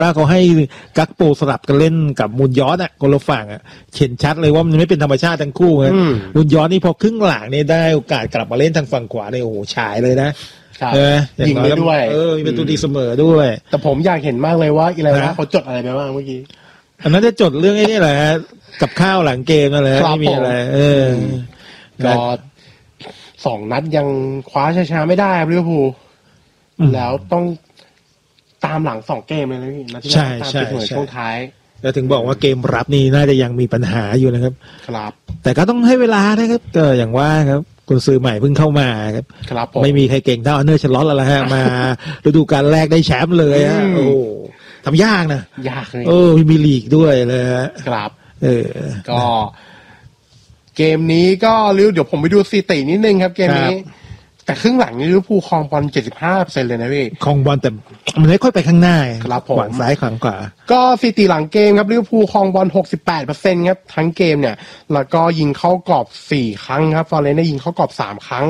ถ้าเขาให้กักโปสลับกันเล่นกับมูนยอสอ่ะคนละฝั่งอ่ะเห็นชัดเลยว่ามันไม่เป็นธรรมชาติทั้งคู่ไงมูนยอสนี่พอครึ่งหลังนี่ได้โอกาสกลับมาเล่นทางฝั่งขวาเนี่ยโอ้โหฉายเลยนะยิงได้ด้วยมีประตูดีเสมอด้วยแต่ผมอยากเห็นมากเลยว่าอีไรวะเขาจดอะไรไปบ้างเมื่อกี้อันนั้นจะจดเรื่องไอ้นี่แหละกับข้าวหลังเกมนั่นแหละไม่มีอะไรก็2 นัดยังคว้าชัยชนะไม่ได้ครับลิเวอร์พูลแล้วต้องตามหลัง2 เกมเลยนะพี่นัดที่แล้วตามเสมอช่วงท้ายแล้วถึงบอกว่าเกมรับนี่น่าจะยังมีปัญหาอยู่นะครับครับแต่ก็ต้องให้เวลานะครับก็อย่างว่าครับกุนซือใหม่เพิ่งเข้ามาครับไม่มีใครเก่งเท่าอันเนอร์ชลอตแล้วล่ะฮะมาฤดูกาลแรกได้แชมป์เลยฮะโอ้ทำยากนะยากเลยมีลีกด้วยเลยฮะครับก็เกมนี้ก็เดี๋ยวผมไปดูสถิตินิดนึงครับเกมนี้แต่ครึ่งหลังนี่ลิเวอร์พูลครองบอล 75% เลยนะพี่ครองบอลแต่มันไม่ค่อยไปข้างหน้าครับผมขวาซ้ายขวาขวาก็สถิติหลังเกมครับลิเวอร์พูลครองบอล 68% ครับทั้งเกมเนี่ยแล้วก็ยิงเข้ากรอบ4 ครั้งครับฟอร์เรสต์ได้ยิงเข้ากรอบ3 ครั้ง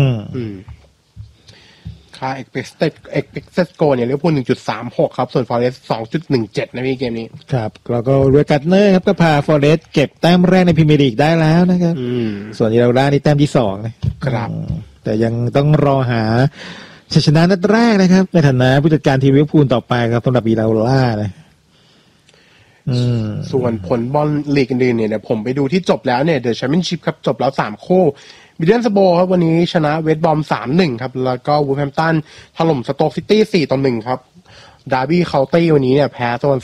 ค่า expected goal เนี่ยลิเวอร์พูล 1.36 ครับส่วนฟอร์เรสต์ 2.17 นะพี่เกมนี้ครับแล้วก็เรกัตเนอร์ครับก็พาฟอร์เรสต์เก็บแต้มแรกในพรีเมียร์ลีกได้แล้วนะครับส่วนอิราล่านี่แต้มที่2นะครับแต่ยังต้องรอหาชัยชนะนัดแรกนะครับในฐานะผู้จัดการทีมลิเวอร์พูลต่อไปครับสำหรับอิราล่านะส่วนผลบอลลีกอื่นๆเนี่ยผมไปดูที่จบแล้วเนี่ยเดอะแชมเปี้ยนชิพครับจบแล้ว3 คู่มิดเดิลสโบครับวันนี้ชนะเวสต์บอม 3-1 ครับแล้วก็วูแฮมป์ตันถล่มสโต๊กซิตี้ 4-1 ครับดาร์บี้เคานตี้วันนี้เนี่ยแพ้โซน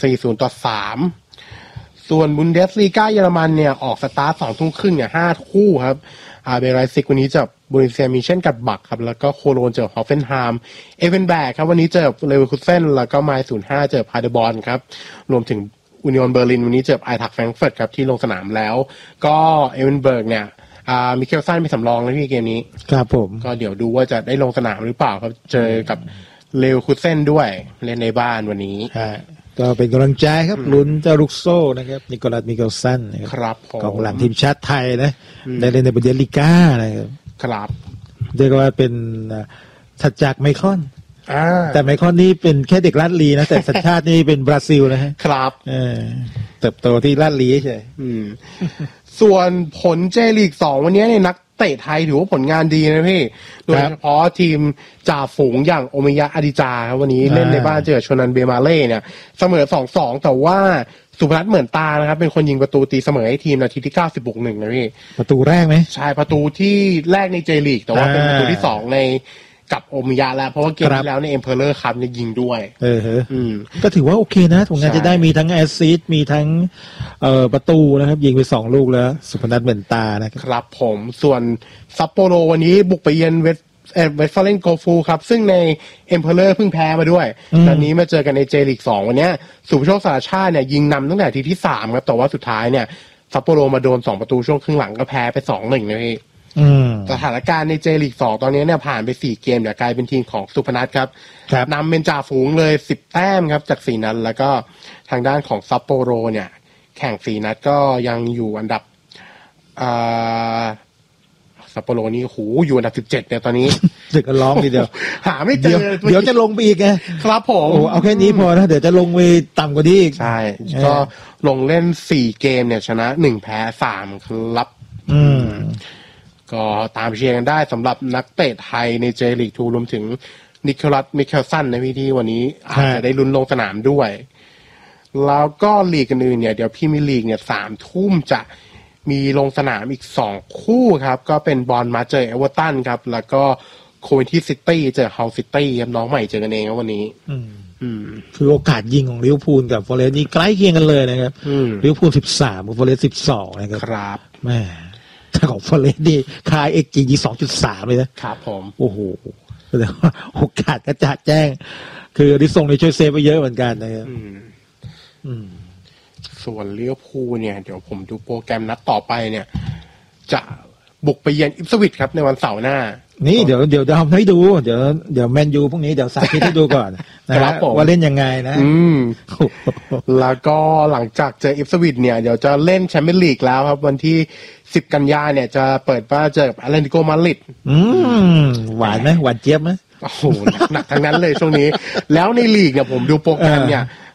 4-3 ส่วนบุนเดสลีกาเยอรมันเนี่ยออกสตาร์ท 2 ทุ่มครึ่งเนี่ย5 คู่ครับเบไรซิกวันนี้เจอบูริเซียมิเช่นกัดบักครับแล้วก็โคโลนเจอฮอฟเฟนไฮม์เอเวนแบกครับวันนี้เจอเลเวอร์คูเซ่นแล้วก็ไมล์05เจอพาเดบอร์นครับรวมถึงอุนิออนเบอร์ลินวันนี้เจอไอทักแฟรงก์เฟิร์ตครับที่ลงสนามแล้วก็เอเวนเบิร์กเนี่ยมิเคลซันเป็นสำรองแล้วที่เกมนี้ครับผมก็เดี๋ยวดูว่าจะได้ลงสนามหรือเปล่าครับเจอกับเลวคูเซ่นด้วยเล่นในบ้านวันนี้ก็เป็นกำลังใจครับลุ้นเจ้าลูกโซ่นะครับนิโคลัสมิเคลซันครับกองหลังทีมชาติไทยนะได้เล่นในบุนเดสลีกานะครับครับเรียกว่าเป็นถัดจากไมคอนแต่ไมคอนนี่เป็นแค่เด็กลาดลีนะแต่สัญชาตินี่เป็นบราซิลนะฮะครับเติบโตที่ลาดลีใช่ส่วนผลเจลีก2วันนี้เนี่ยนักเตะไทยถือว่าผลงานดีนะพี่โดยเฉพาะทีมจ่าฝูงอย่างโอมิยะอาดิจาครับวันนี้เล่นในบ้านเจอชนันเบมาเล่เนี่ยเสมอ 2-2 แต่ว่าสุพนัทเหมือนตานะครับเป็นคนยิงประตูตีเสมอให้ทีมนาทีที่90+1นะพี่ประตูแรกไหมใช่ประตูที่แรกในเจลีกแต่ว่าเป็นประตูที่2ในกับโอมิยะแล้วเพราะว่าเกมที่แล้วในเอ็มเพอเรอร์คัพเนี่ยยิงด้วยก็ถือว่าโอเคนะผลงานจะได้มีทั้งแอสซิสต์มีทั้งประตูนะครับยิงไป2 ลูกแล้วสุพนัทเหมือนตานะครับผมส่วนซัปโปโรวันนี้บุกไปเยือนเวสฟาเลนโกฟูครับซึ่งในเอ็มเพอเรอร์เพิ่งแพ้มาด้วยตอนนี้มาเจอกันในเจลีก2วันนี้สุภโชคสารชาติเนี่ยยิงนำตั้งแต่ทีที่3ครับแต่ว่าสุดท้ายเนี่ยซัปโปโรมาโดน2 ประตูช่วงครึ่งหลังก็แพ้ไป 2-1 นะพี่สถานการณ์ในเจลีก2ตอนนี้เนี่ยผ่านไป4 เกมเดี๋ยวกลายเป็นทีมของสุพนัทครับนำเป็นจ่าฝูงเลย10 แต้มครับจาก4 นัดแล้วก็ทางด้านของซัปโปโรเนี่ยแข่ง4 นัดก็ยังอยู่อันดับซัปโปโรนี่หูอยู่อันดับ17เนี่ยตอนนี้จะก็ร้องทีเดียวหาไม่เจอเดี๋ยวจะลงไปอีกไงครับผมเอาแค่นี้พอนะเดี๋ยวจะลงไปต่ำกว่านี้อีกใช่ก็ลงเล่น4 เกมเนี่ยชนะ1 แพ้ 3ครับก็ตามเชียร์กันได้สำหรับนักเตะไทยในเจลีก2รวมถึงนิโคลัสมิเคลซันในพี่ที่วันนี้อาจจะได้ลุ้นลงสนามด้วยแล้วก็ลีกอื่นเนี่ยเดี๋ยวพรีเมียร์ลีกเนี่ย3 ทุ่มจะมีลงสนามอีก2 คู่ครับก็เป็นบอลมาเจอเอเวอร์ตันครับแล้วก็โคเวนที่ซิตี้เจอเฮาซิตี้ครับน้องใหม่เจอกันเองครับวันนี้คือโอกาสยิงของลิเวอร์พูลกับฟอเรสต์นี่ใกล้เคียงกันเลยนะครับลิเวอร์พูล13กับฟอเรสต์12นะครับครับแม่ถ้าของฟอเรสต์นี่คาย XG 2.3 เลยนะครับผมโอ้โหแสดงว่าโอกาสกระจ่างแจ้งคือดิส่งในช่วยเซฟไปเยอะเหมือนกันนะครับส่วนลิเวอร์พูลเนี่ยเดี๋ยวผมดูโปรแกรมนัดต่อไปเนี่ยจะบุกไปเยือนอิปสวิชครับในวันเสาร์หน้านี่เดี๋ยวทำให้ดูเดี๋ยวแมนยูพวกนี้เดี๋ยวสาธิตให้ดูก่อนนะครับว่าเล่นยังไงนะแล้วก็หลังจากเจออิปสวิชเนี่ยเดี๋ยวจะเล่นแชมเปี้ยนลีกแล้วครับวันที่10 กันยาเนี่ยจะเปิดบ้านเจอกับแอตเลติโกมาดริดหวานไหมหวานเจี๊ยบไหมโอ้โหหนักทั้งนั้นเลยช่วงนี้แล้วในลีกเนี่ยผมดูโปรแกรมเนี่ย